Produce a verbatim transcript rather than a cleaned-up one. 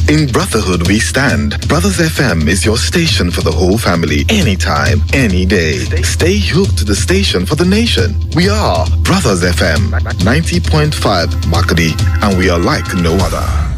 In brotherhood we stand. Brothers F M is your station for the whole family. Anytime, any day. Stay hooked to the station for the nation. We are Brothers F M, ninety point five Makadi, and we are like no other.